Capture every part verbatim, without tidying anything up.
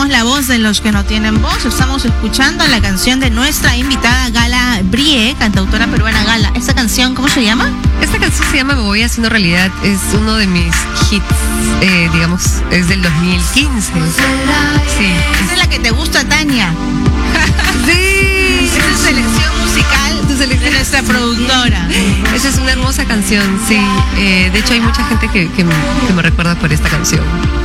somos la voz de los que no tienen voz. Estamos escuchando la canción de nuestra invitada Gala Brie, cantautora peruana. Gala, ¿esta canción cómo se llama? Esta canción se llama Me Voy Haciendo Realidad. Es uno de mis hits, eh, digamos, es del dos mil quince. Sí. Esa es la que te gusta, Tania. Sí. Esa es selección musical Tu selección. de nuestra productora. Esa es una hermosa canción, sí. Eh, de hecho, hay mucha gente que, que, me, que me recuerda por esta canción.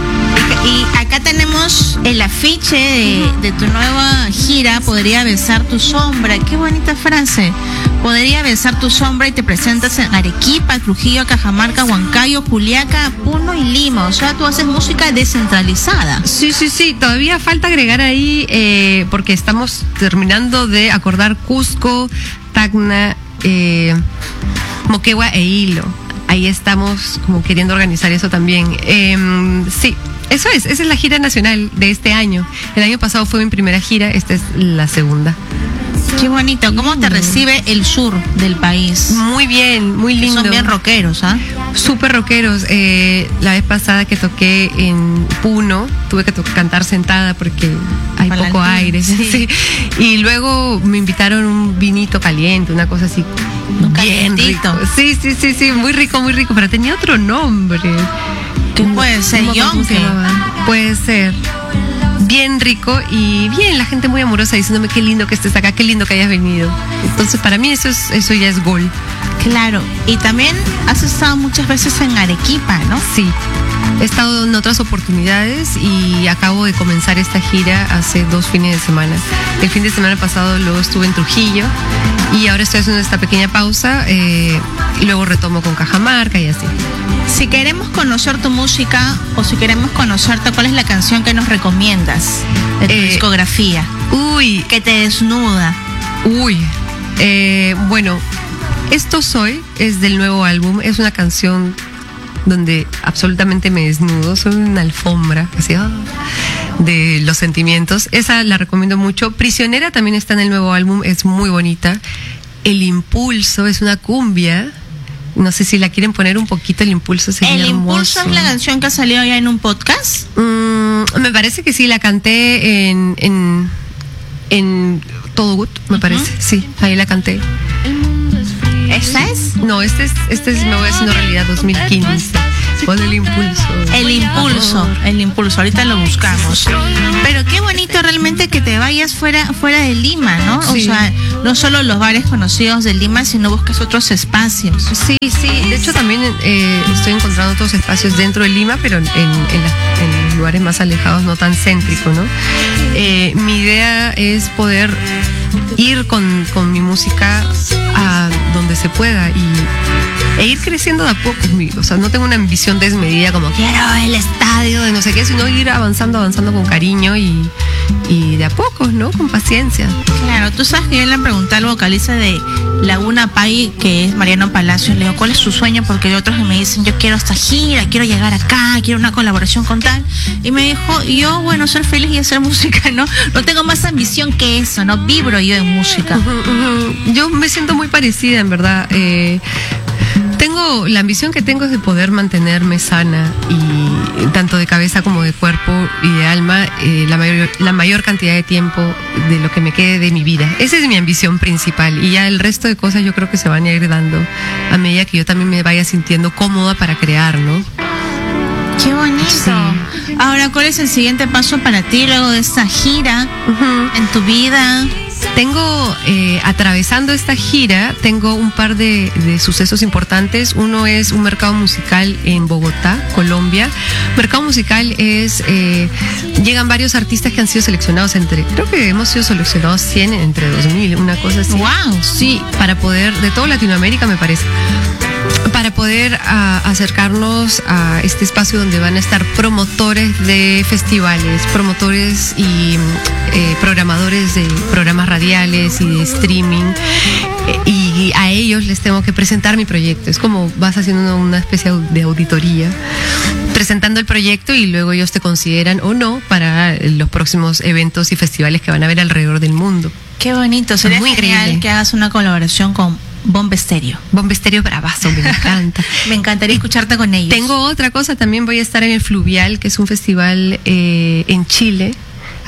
Y acá tenemos el afiche de, de tu nueva gira, Podría Besar Tu Sombra. Qué bonita frase. Podría Besar Tu Sombra, y te presentas en Arequipa, Trujillo, Cajamarca, Huancayo, Juliaca, Puno y Lima. O sea, tú haces música descentralizada. Sí, sí, sí. Todavía falta agregar ahí, eh, porque estamos terminando de acordar Cusco, Tacna, eh, Moquegua e Hilo. Ahí estamos como queriendo organizar eso también. Eh, sí. Eso es, esa es la gira nacional de este año. El año pasado fue mi primera gira, esta es la segunda. Qué bonito. ¿Cómo te recibe el sur del país? Muy bien, muy lindo. Son bien rockeros, ¿ah? Súper rockeros. Eh, la vez pasada que toqué en Puno, tuve que to- cantar sentada porque hay Para poco el aire. sí. Sí. Y luego me invitaron un vinito caliente, una cosa así. Un bien calientito. rico. Sí, sí, sí, sí, muy rico, muy rico. Pero tenía otro nombre. ¿Qué puede ser? ¿Cómo- cómo se Yonke. llamaba? Puede ser. Bien rico y bien, la gente muy amorosa diciéndome qué lindo que estés acá, qué lindo que hayas venido. Entonces para mí eso es, eso ya es gol. Claro. Y también has estado muchas veces en Arequipa, ¿no? Sí, he estado en otras oportunidades y acabo de comenzar esta gira hace dos fines de semana. El fin de semana pasado luego estuve en Trujillo y ahora estoy haciendo esta pequeña pausa, eh, y luego retomo con Cajamarca y así. Si queremos conocer tu música o si queremos conocerte, ¿cuál es la canción que nos recomiendas de tu Eh, discografía? Uy, Que te desnuda. uy, eh, bueno, Esto Soy es del nuevo álbum, es una canción donde absolutamente me desnudo, soy una alfombra, así, ah, de los sentimientos. Esa la recomiendo mucho. Prisionera también está en el nuevo álbum, es muy bonita. El Impulso es una cumbia. No sé si la quieren poner un poquito, El Impulso sería El hermoso. Impulso es la canción que ha salido ya en un podcast. Mm, me parece que sí, la canté en, en, en Todo Good, me parece. Sí, ahí la canté. ¿Esa es? No, este es, este es Me Voy Haciendo Realidad dos mil quince. Pon El Impulso. El Impulso, el Impulso, ahorita lo buscamos. Pero qué bonito realmente que te vayas fuera fuera de Lima, ¿no? Sí. O sea, no solo los bares conocidos de Lima, sino buscas otros espacios. Sí, sí. De hecho, también eh, estoy encontrando otros espacios dentro de Lima, pero en, en, la- en lugares más alejados, no tan céntricos, ¿no? Eh, mi idea es poder ir con, con mi música a donde se pueda y e ir creciendo de a poco. Mi- O sea, no tengo una ambición desmedida como quiero el estadio de no sé qué, sino ir avanzando, avanzando con cariño y, y de a poco, ¿no? Con paciencia. Claro, tú sabes que yo le pregunté al vocalista de Laguna Pai, que es Mariano Palacios, le digo, ¿cuál es su sueño? Porque hay otros que me dicen, yo quiero esta gira, quiero llegar acá, quiero una colaboración con tal. Y me dijo, yo, bueno, ser feliz y hacer música, ¿no? No tengo más ambición que eso, ¿no? Vibro yo en música. Ujú, ujú. Yo me siento muy parecida, en verdad. Eh, tengo, la ambición que tengo es de poder mantenerme sana y tanto de cabeza como de cuerpo y de alma, eh, la mayor, la mayor cantidad de tiempo de lo que me quede de mi vida. Esa es mi ambición principal y ya el resto de cosas yo creo que se van a ir dando a medida que yo también me vaya sintiendo cómoda para crear, ¿no? Qué bonito. Sí. Ahora, ¿cuál es el siguiente paso para ti luego de esta gira Ujú. en tu vida? Tengo, eh, atravesando esta gira, tengo un par de, de sucesos importantes. Uno es un mercado musical en Bogotá, Colombia. Mercado musical es, eh, llegan varios artistas que han sido seleccionados entre, creo que hemos sido seleccionados cien entre dos mil, una cosa así. Wow. Sí, para poder, de toda Latinoamérica me parece, para poder ah, acercarnos a este espacio donde van a estar promotores de festivales, promotores y eh, programadores de programas radiales y de streaming, eh, y a ellos les tengo que presentar mi proyecto. Es como vas haciendo una especie de auditoría, presentando el proyecto y luego ellos te consideran o no para los próximos eventos y festivales que van a haber alrededor del mundo. Qué bonito. Sería Muy genial increíble. que hagas una colaboración con Bomba Estéreo. Bomba Estéreo bravazo, me encanta. Me encantaría escucharte con ellos. Tengo otra cosa, también voy a estar en el Fluvial, que es un festival eh, en Chile,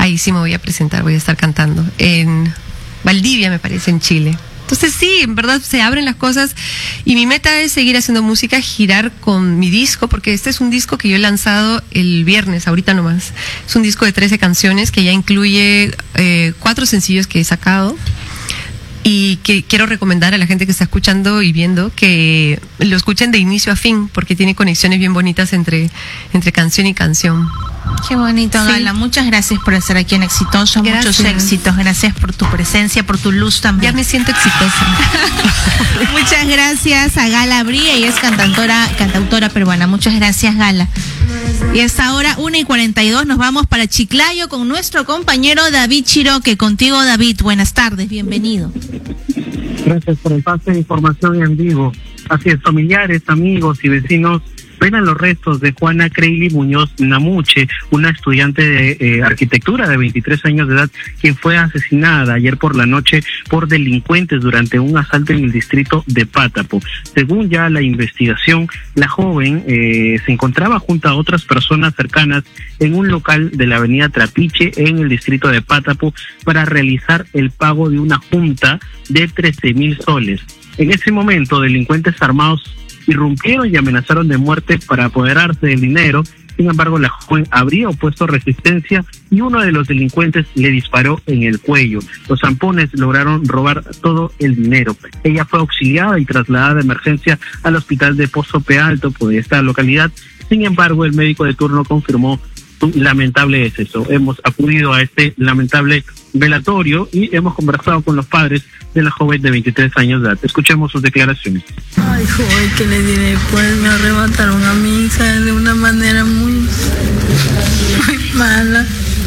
ahí sí me voy a presentar, voy a estar cantando en Valdivia, me parece, en Chile. Entonces sí, en verdad se abren las cosas y mi meta es seguir haciendo música, girar con mi disco, porque este es un disco que yo he lanzado el viernes, ahorita nomás. Es un disco de trece canciones que ya incluye eh, cuatro sencillos que he sacado y que quiero recomendar a la gente que está escuchando y viendo que lo escuchen de inicio a fin, porque tiene conexiones bien bonitas entre, entre canción y canción. Qué bonito, sí. Gala. Muchas gracias por estar aquí en Exitoso. Gracias. Muchos éxitos. Gracias por tu presencia, por tu luz también. Ya me siento exitosa. Muchas gracias a Gala Brie. Ella es cantautora, cantautora peruana. Muchas gracias, Gala. Y hasta ahora, una y cuarenta y dos, nos vamos para Chiclayo con nuestro compañero David Chiroque. Contigo, David. Buenas tardes, bienvenido. Gracias por el pase de información en vivo. Así es, familiares, amigos y vecinos venan los restos de Juana Creili Muñoz Namuche, una estudiante de eh, arquitectura de veintitrés años de edad, quien fue asesinada ayer por la noche por delincuentes durante un asalto en el distrito de Pátapo. Según ya la investigación, la joven eh, se encontraba junto a otras personas cercanas en un local de la avenida Trapiche en el distrito de Pátapo para realizar el pago de una junta de trece mil soles. En ese momento, delincuentes armados irrumpieron y amenazaron de muerte para apoderarse del dinero. Sin embargo, la joven habría opuesto resistencia y uno de los delincuentes le disparó en el cuello. Los zampones lograron robar todo el dinero. Ella fue auxiliada y trasladada de emergencia al hospital de Pozope Alto de esta localidad. Sin embargo, el médico de turno confirmó su lamentable deceso. Hemos acudido a este lamentable velatorio y hemos conversado con los padres de la joven de veintitrés años de edad. Escuchemos sus declaraciones. Ay, joven, que le diré, pues me arrebataron a mi hija de una manera muy, muy mala.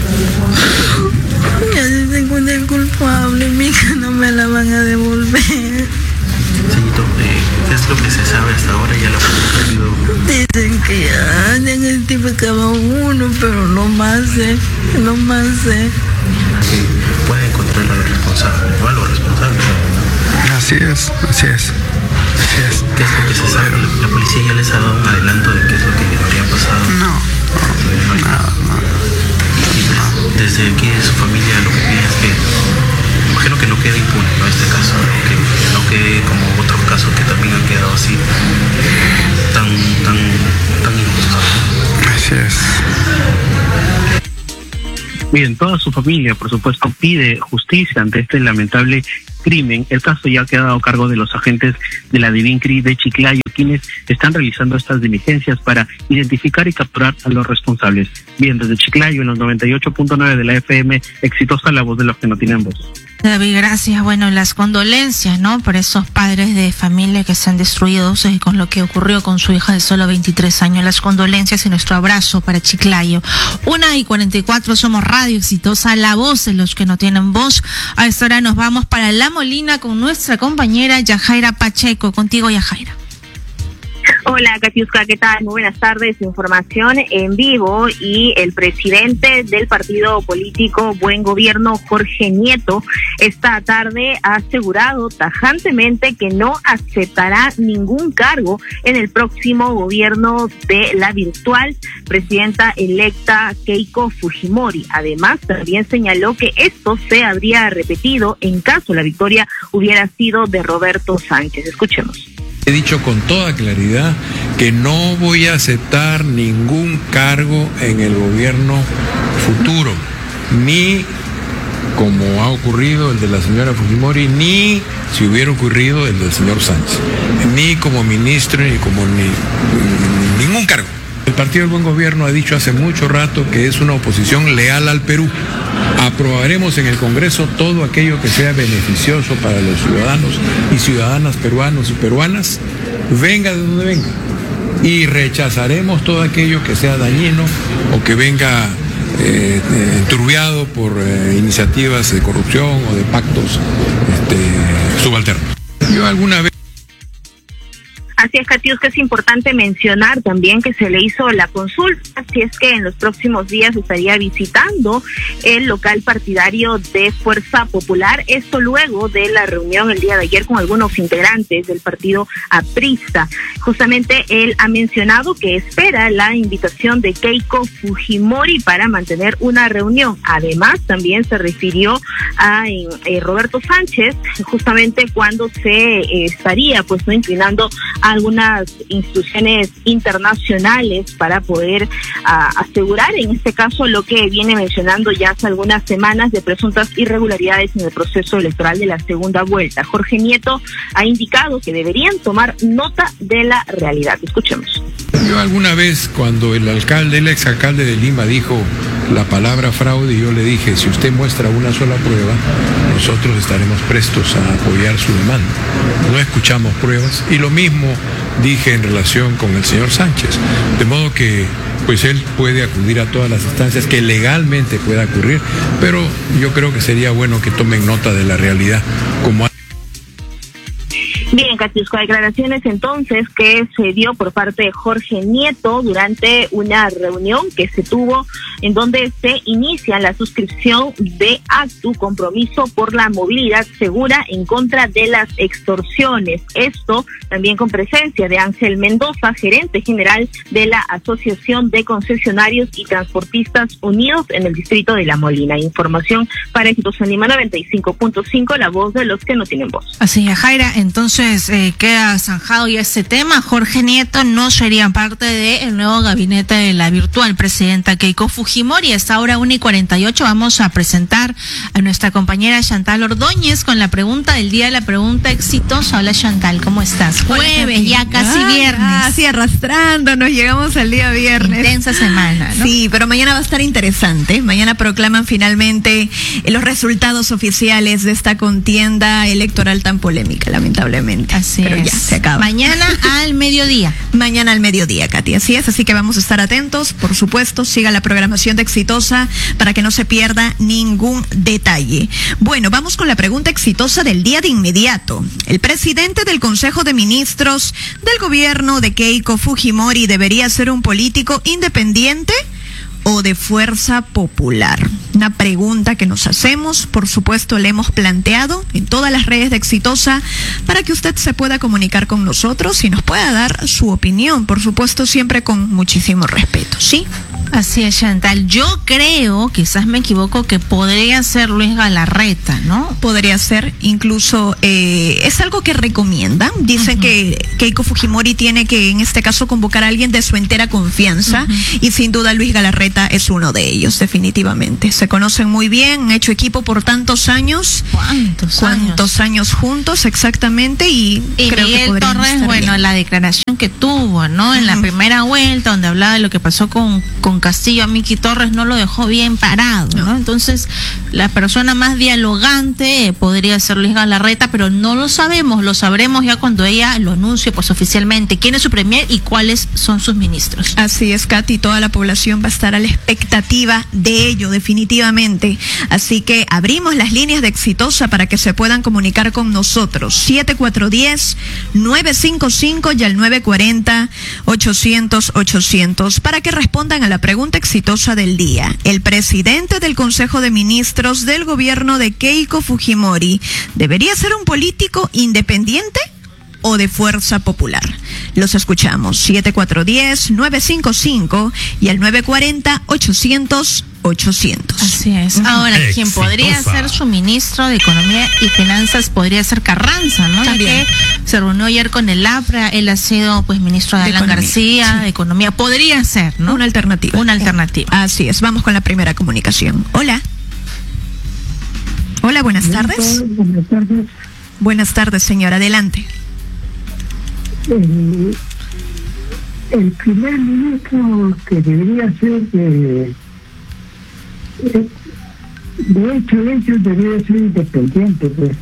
Ya si se encuentra el culpable, mi hija no me la van a devolver. Señorito, eh, ¿qué es lo que se sabe hasta ahora? Ya lo ha habido. Dicen que ya han identificado uno, pero no más sé, no más sé. Que puede encontrar a los responsables, o a los responsables. Así es, así es, así es. ¿Qué es lo que se sabe? ¿La, la policía ya les ha dado un adelanto de qué es lo que habría pasado? No, no, nada, no. Y desde aquí de su familia lo que piden es que, imagino que no quede impune, ¿no? Este caso, ¿no? Que no quede como otros casos que también han quedado así, tan, tan, tan injustos. Así es. Bien, toda su familia, por supuesto, pide justicia ante este lamentable crimen. El caso ya ha quedado a cargo de los agentes de la Divincri de Chiclayo, quienes están realizando estas diligencias para identificar y capturar a los responsables. Bien, desde Chiclayo, en los noventa y ocho punto nueve de la F M, exitosa la voz de los que no tienen voz. David, gracias. Bueno, las condolencias, ¿no? Por esos padres de familia que se han destruido eh, con lo que ocurrió con su hija de solo veintitrés años. Las condolencias y nuestro abrazo para Chiclayo. Una y cuarenta y cuatro, somos Radio Exitosa, la voz de los que no tienen voz. A esta hora nos vamos para La Molina con nuestra compañera Yajaira Pacheco. Contigo, Yajaira. Hola, Katiuska, ¿qué tal? Muy buenas tardes. Información en vivo y el presidente del partido político Buen Gobierno, Jorge Nieto, esta tarde ha asegurado tajantemente que no aceptará ningún cargo en el próximo gobierno de la virtual presidenta electa Keiko Fujimori. Además, también señaló que esto se habría repetido en caso la victoria hubiera sido de Roberto Sánchez. Escuchemos. He dicho con toda claridad que no voy a aceptar ningún cargo en el gobierno futuro, ni como ha ocurrido el de la señora Fujimori, ni si hubiera ocurrido el del señor Sánchez, ni como ministro, ni como ni, ni ningún cargo. El Partido del Buen Gobierno ha dicho hace mucho rato que es una oposición leal al Perú. Aprobaremos en el Congreso todo aquello que sea beneficioso para los ciudadanos y ciudadanas peruanos y peruanas, venga de donde venga. Y rechazaremos todo aquello que sea dañino o que venga eh, enturbiado por eh, iniciativas de corrupción o de pactos este, subalternos. Yo alguna vez Así es, Katiuska, es importante mencionar también que se le hizo la consulta, si es que en los próximos días estaría visitando el local partidario de Fuerza Popular, esto luego de la reunión el día de ayer con algunos integrantes del partido aprista. Justamente él ha mencionado que espera la invitación de Keiko Fujimori para mantener una reunión. Además, también se refirió a eh, Roberto Sánchez, justamente cuando se eh, estaría pues no inclinando a algunas instituciones internacionales para poder uh, asegurar en este caso lo que viene mencionando ya hace algunas semanas de presuntas irregularidades en el proceso electoral de la segunda vuelta. Jorge Nieto ha indicado que deberían tomar nota de la realidad. Escuchemos. Yo alguna vez cuando el alcalde, el exalcalde de Lima dijo la palabra fraude, yo le dije, si usted muestra una sola prueba, nosotros estaremos prestos a apoyar su demanda. No escuchamos pruebas y lo mismo dije en relación con el señor Sánchez. De modo que pues él puede acudir a todas las instancias que legalmente pueda ocurrir, pero yo creo que sería bueno que tomen nota de la realidad como Bien, Katiuska, declaraciones entonces que se dio por parte de Jorge Nieto durante una reunión que se tuvo en donde se inicia la suscripción de Actu, compromiso por la movilidad segura en contra de las extorsiones. Esto también con presencia de Ángel Mendoza, gerente general de la Asociación de Concesionarios y Transportistas Unidos en el distrito de La Molina. Información para Exitosa Lima noventa y cinco punto cinco, la voz de los que no tienen voz. Así es, Jaira, entonces Eh, queda zanjado ya este tema. Jorge Nieto no sería parte del nuevo gabinete de la virtual presidenta Keiko Fujimori. Hasta ahora una y cuarenta y ocho vamos a presentar a nuestra compañera Chantal Ordóñez con la pregunta del día, la pregunta exitosa. Hola Chantal, ¿cómo estás? Jueves, ya casi ah, viernes. Así arrastrándonos, llegamos al día viernes. Intensa semana, ¿no? Sí, pero mañana va a estar interesante. Mañana proclaman finalmente los resultados oficiales de esta contienda electoral tan polémica, lamentablemente. Así pero es. Ya se acaba. Mañana al mediodía. Mañana al mediodía, Katy. Así es, así que vamos a estar atentos. Por supuesto, siga la programación de Exitosa para que no se pierda ningún detalle. Bueno, vamos con la pregunta exitosa del día de inmediato. El presidente del Consejo de Ministros del gobierno de Keiko Fujimori debería ser un político independiente o de fuerza popular. Una pregunta que nos hacemos, por supuesto le hemos planteado en todas las redes de Exitosa para que usted se pueda comunicar con nosotros y nos pueda dar su opinión, por supuesto siempre con muchísimo respeto, ¿sí? Así es, Chantal. Yo creo, quizás me equivoco, que podría ser Luis Galarreta, ¿no? Podría ser, incluso eh, es algo que recomiendan. Dicen uh-huh. que Keiko Fujimori tiene que, en este caso, convocar a alguien de su entera confianza uh-huh. y sin duda Luis Galarreta es uno de ellos, definitivamente. Se conocen muy bien, han hecho equipo por tantos años. ¿Cuántos, ¿Cuántos años? años juntos, exactamente, y, y creo Miguel que podrían Torres, estar bueno, bien. La declaración que tuvo, ¿no? Uh-huh. En la primera vuelta, donde hablaba de lo que pasó con, con Castillo, a Miki Torres no lo dejó bien parado, ¿no? no. Entonces, la persona más dialogante eh, podría ser Luis Galarreta, pero no lo sabemos, lo sabremos ya cuando ella lo anuncie, pues oficialmente, quién es su premier y cuáles son sus ministros. Así es, Katy, toda la población va a estar a la expectativa de ello, definitivamente. Así que abrimos las líneas de Exitosa para que se puedan comunicar con nosotros. siete cuatro uno cero, nueve cinco cinco y al nueve cuatro cero, ochocientos, ochocientos para que respondan a la pregunta exitosa del día. El presidente del Consejo de Ministros del gobierno de Keiko Fujimori debería ser un político independiente o de fuerza popular. Los escuchamos. siete cuatro uno cero, nueve cinco cinco y al nueve cuatro cero, ochocientos, ochocientos. Así es. Ahora, Exitosa. Quien podría ser su ministro de Economía y Finanzas podría ser Carranza, ¿no? También. Que se reunió ayer con el APRA, él ha sido pues ministro de, de Alan Economía. García, sí. de Economía. Podría ser, ¿no? Una alternativa. Una alternativa. Así es. Vamos con la primera comunicación. Hola. Hola, buenas tardes. Buenas tardes. Buenas tardes, señora. Adelante. El, el primer ministro que debería ser de, de hecho, de hecho debería ser independiente, pues.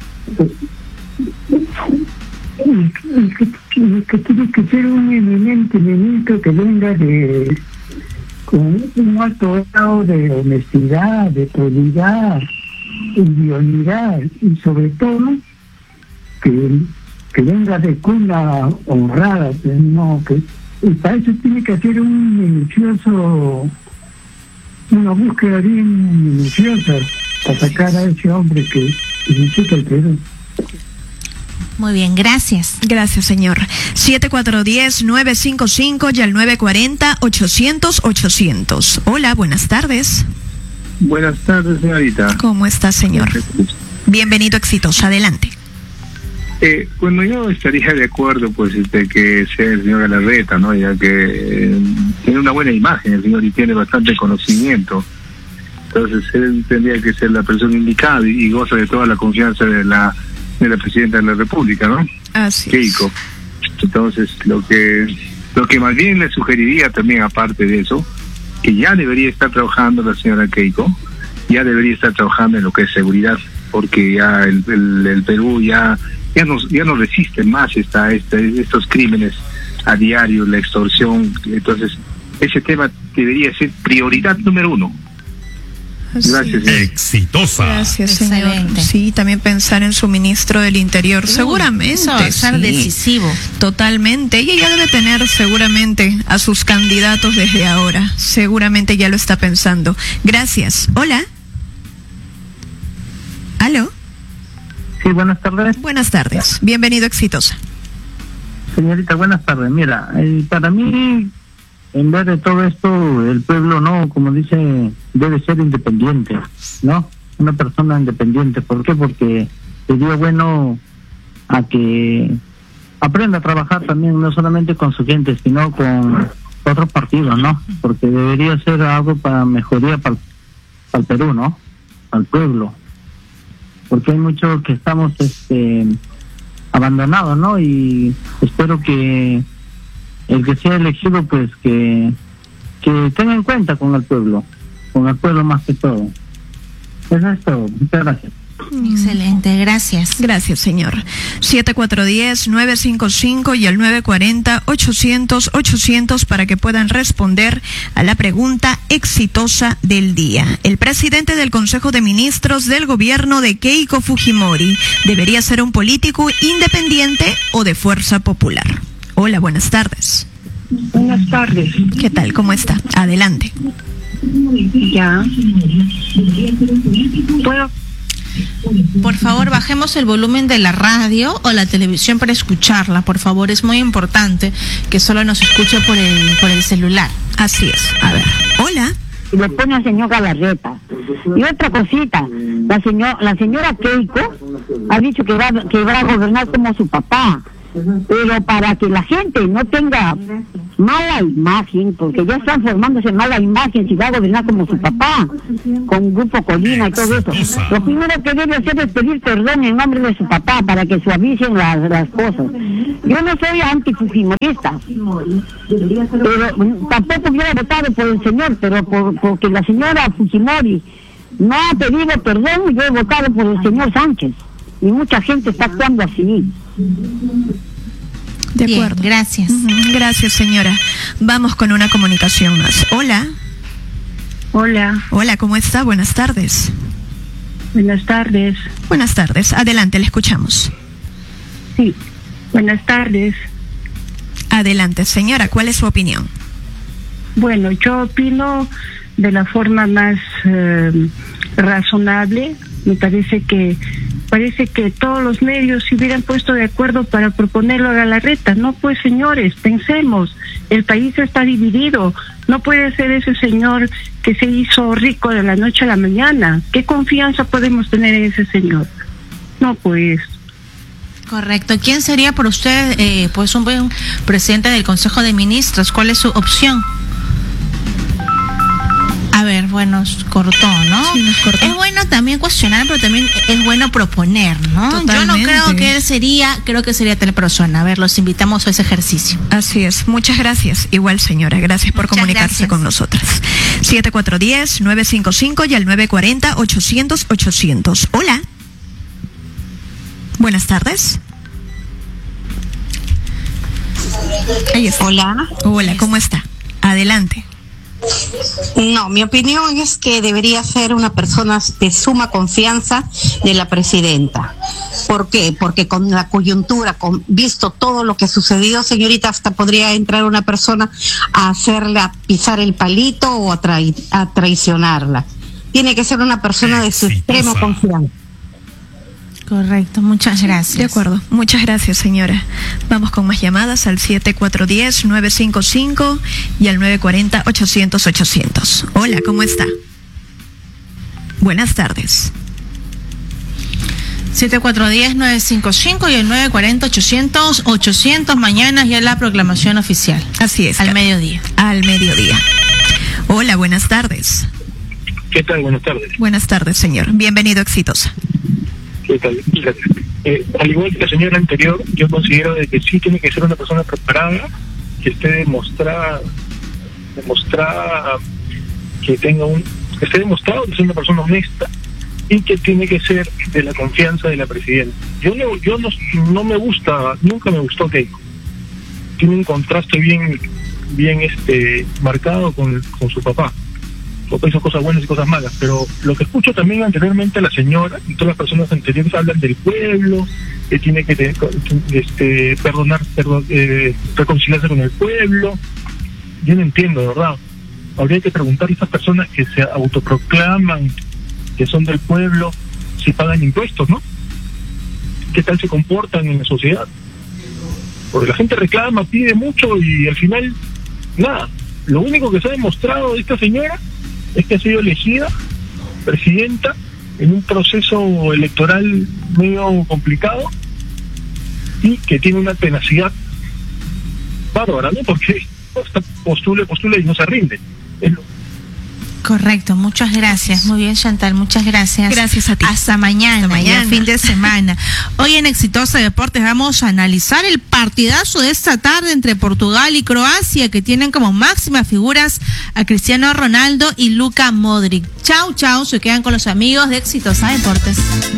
Y, y que, que, que tiene que ser un eminente ministro que venga de con un alto grado de honestidad, de probidad, de idoneidad y sobre todo que que venga de cuna honrada, pues no, que y para eso tiene que hacer un minucioso, una búsqueda bien minuciosa para sacar a ese hombre que visita el Perú. Muy bien, gracias. Gracias, señor. siete cuatro uno cero, nueve cinco cinco y al nueve cuatro cero, ochocientos, ochocientos. Hola, buenas tardes. Buenas tardes, señorita. ¿Cómo está, señor? Bienvenido, Exitosa. Adelante. Eh, bueno, yo estaría de acuerdo, pues, este, que sea el señor Galarreta, ¿no? Ya que eh, tiene una buena imagen el señor y tiene bastante conocimiento. Entonces, él tendría que ser la persona indicada y, y goza de toda la confianza de la de la presidenta de la República, ¿no? Así Keiko. Entonces, lo que lo que más bien le sugeriría también, aparte de eso, que ya debería estar trabajando la señora Keiko, ya debería estar trabajando en lo que es seguridad, porque ya el, el, el Perú ya ya no ya no resiste más esta, esta estos crímenes a diario, la extorsión. Entonces, ese tema debería ser prioridad número uno. Gracias. Sí. Exitosa. Gracias, señor. Excelente. Sí, también pensar en su ministro del Interior. Uy, seguramente. eso va a ser sí, decisivo. Totalmente. Ella ya debe tener seguramente a sus candidatos desde ahora. Seguramente ya lo está pensando. Gracias. Hola. ¿Aló? Sí, buenas tardes. Buenas tardes. Bienvenido, Exitosa. Señorita, buenas tardes. Mira, eh, para mí, en vez de todo esto, el pueblo, no, como dice, debe ser independiente, ¿no? Una persona independiente. ¿Por qué? Porque sería bueno a que aprenda a trabajar también, no solamente con su gente, sino con otros partidos, ¿no? Porque debería ser algo para mejoría para, para el Perú, ¿no? Para el pueblo. Porque hay muchos que estamos este abandonados, ¿no? Y espero que el que sea elegido, pues que que tenga en cuenta con el pueblo, con el pueblo más que todo. Eso es todo. Muchas gracias. Excelente, gracias. Gracias, señor. siete cuatro uno cero, nueve cinco cinco y al nueve cuatro cero, ochocientos, ochocientos para que puedan responder a la pregunta exitosa del día. El presidente del Consejo de Ministros del gobierno de Keiko Fujimori debería ser un político independiente o de fuerza popular. Hola, buenas tardes. Buenas tardes. ¿Qué tal? ¿Cómo está? Adelante. Ya. ¿Puedo? Por favor, bajemos el volumen de la radio o la televisión para escucharla. Por favor, es muy importante que solo nos escuche por el por el celular. Así es. A ver. Hola. Y le pone al señor Galarreta. Y otra cosita, la señora, la señora Keiko ha dicho que va, que va a gobernar como su papá. Pero para que la gente no tenga mala imagen, porque ya están formándose mala imagen si va a gobernar como su papá, con Grupo Colina y todo eso. Lo primero que debe hacer es pedir perdón en nombre de su papá para que suavicen las, las cosas. Yo no soy antifujimorista, pero tampoco hubiera votado por el señor, pero por, porque la señora Fujimori no ha pedido perdón, yo he votado por el señor Sánchez. Y mucha gente está actuando así. De Bien, acuerdo. Gracias. Uh-huh. Gracias, señora. Vamos con una comunicación más. Hola. Hola. Hola, ¿cómo está? Buenas tardes. Buenas tardes. Buenas tardes. Adelante, le escuchamos. Sí. Buenas tardes. Adelante, señora. ¿Cuál es su opinión? Bueno, yo opino de la forma más eh, razonable. Me parece que parece que todos los medios se hubieran puesto de acuerdo para proponerlo a Galarreta. No, pues señores, pensemos, el país está dividido. No puede ser ese señor que se hizo rico de la noche a la mañana. ¿Qué confianza podemos tener en ese señor? No, pues. Correcto. ¿Quién sería por usted, eh, pues, un buen presidente del Consejo de Ministros? ¿Cuál es su opción? A ver, bueno, cortó, ¿no? Sí, nos cortó. Es bueno también cuestionar, pero también es bueno proponer, ¿no? Totalmente. Yo no creo que él sería, creo que sería tal persona. A ver, los invitamos a ese ejercicio. Así es. Muchas gracias. Igual, señora. Gracias por Muchas comunicarse gracias. con nosotras. siete cuatro uno cero, nueve cinco cinco y al nueve cuatro cero, ochocientos, ochocientos. Hola. Buenas tardes. Ahí está. Hola. Hola, ¿cómo está? Adelante. No, mi opinión es que debería ser una persona de suma confianza de la presidenta. ¿Por qué? Porque con la coyuntura, con visto todo lo que ha sucedido, señorita, hasta podría entrar una persona a hacerla pisar el palito o a, trai- a traicionarla. Tiene que ser una persona de su extrema confianza. Correcto, muchas gracias. De acuerdo, muchas gracias, señora. Vamos con más llamadas al siete cuatro uno cero, nueve cinco cinco y al nueve cuatro cero, ochocientos, ochocientos. Hola, ¿cómo está? Buenas tardes. siete cuatro uno cero, nueve cinco cinco y el nueve cuatro cero, ochocientos, ochocientos. Mañana ya la proclamación oficial. Así es. Al mediodía. Al mediodía. Hola, buenas tardes. ¿Qué tal? Buenas tardes. Buenas tardes, señor. Bienvenido, Exitosa. ¿Qué tal? Fíjate, eh, al igual que la señora anterior, yo considero de que sí tiene que ser una persona preparada, que esté demostrada, demostrada que tenga un, que esté demostrado que es una persona honesta y que tiene que ser de la confianza de la presidenta. Yo no, yo no, no me gusta, nunca me gustó Keiko. Tiene un contraste bien, bien este, marcado con, con su papá. Su papá hizo cosas buenas y cosas malas, pero lo que escucho también anteriormente a la señora y todas las personas anteriores hablan del pueblo, que tiene que tener, este, perdonar, perdón, eh, reconciliarse con el pueblo. Yo no entiendo, de verdad. Habría que preguntar a esas personas que se autoproclaman que son del pueblo si pagan impuestos, ¿no? ¿Qué tal se comportan en la sociedad? Porque la gente reclama, pide mucho y al final, nada. Lo único que se ha demostrado de esta señora es que ha sido elegida presidenta en un proceso electoral medio complicado y que tiene una tenacidad bárbara, ¿no? Porque postula, postula y no se rinde. Es lo... Correcto, muchas gracias. Muy bien, Chantal, muchas gracias. Gracias a ti. Hasta mañana, Hasta mañana. ya fin de semana. Hoy en Exitosa Deportes vamos a analizar el partidazo de esta tarde entre Portugal y Croacia, que tienen como máximas figuras a Cristiano Ronaldo y Luka Modric. Chau, chau, se quedan con los amigos de Exitosa Deportes.